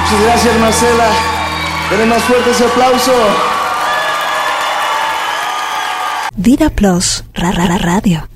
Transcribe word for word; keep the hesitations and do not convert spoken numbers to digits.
Muchas gracias, Marcela. Denle más fuerte ese aplauso. Vida Plus, ra, ra, ra, radio.